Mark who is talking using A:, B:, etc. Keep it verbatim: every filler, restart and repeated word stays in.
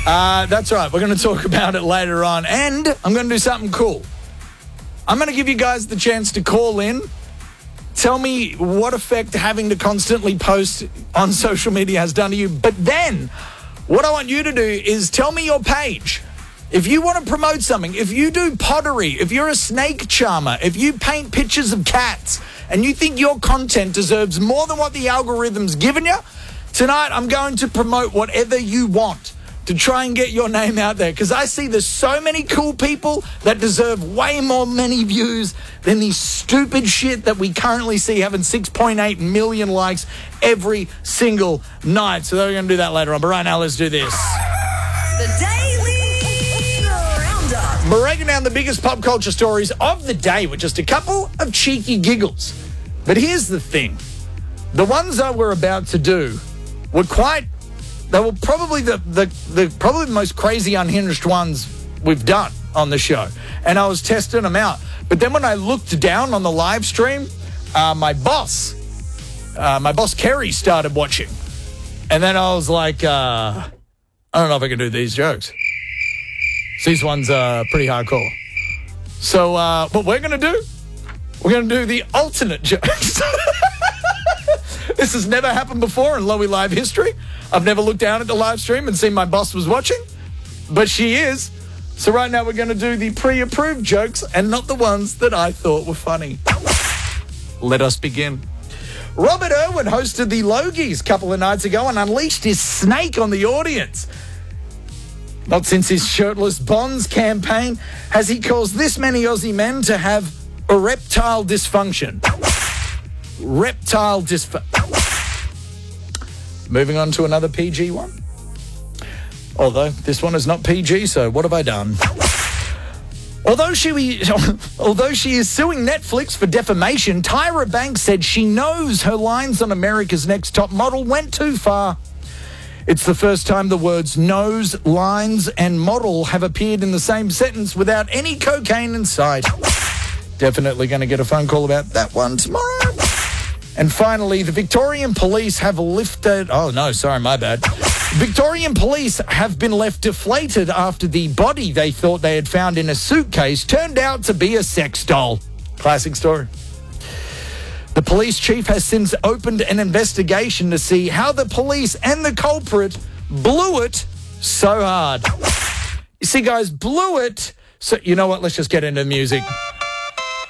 A: Uh, that's right. We're going to talk about it later on. And I'm going to do something cool. I'm going to give you guys the chance to call in. Tell me what effect having to constantly post on social media has done to you. But then, what I want you to do is tell me your page. If you want to promote something, if you do pottery, if you're a snake charmer, if you paint pictures of cats, and you think your content deserves more than what the algorithm's given you, tonight I'm going to promote whatever you want to try and get your name out there. Because I see there's so many cool people that deserve way more many views than the stupid shit that we currently see having six point eight million likes every single night. So we're going to do that later on. But right now, let's do this.
B: The Daily Roundup.
A: Breaking down the biggest pop culture stories of the day with just a couple of cheeky giggles. But here's the thing. The ones that we're about to do were quite... They were probably the, the, the probably the most crazy, unhinged ones we've done on the show. And I was testing them out. But then when I looked down on the live stream, uh, my boss, uh, my boss Kerry started watching. And then I was like, uh, I don't know if I can do these jokes. These ones are pretty hardcore. So uh, what we're going to do, we're going to do the alternate jokes. This has never happened before in Lowy Live history. I've never looked down at the live stream and seen my boss was watching, but she is. So right now we're going to do the pre-approved jokes and not the ones that I thought were funny. Let us begin. Robert Irwin hosted the Logies a couple of nights ago and unleashed his snake on the audience. Not since his shirtless Bonds campaign has he caused this many Aussie men to have erectile dysfunction. Reptile dysfunction. Moving on to another P G one. Although this one is not P G, so what have I done? Although she, although she is suing Netflix for defamation, Tyra Banks said she knows her lines on America's Next Top Model went too far. It's the first time the words nose, lines, and model have appeared in the same sentence without any cocaine in sight. Definitely going to get a phone call about that one tomorrow. And finally, the Victorian police have lifted... Oh, no, sorry, my bad. Victorian police have been left deflated after the body they thought they had found in a suitcase turned out to be a sex doll. Classic story. The police chief has since opened an investigation to see how the police and the culprit blew it so hard. You see, guys, blew it... So, you know what? Let's just get into music.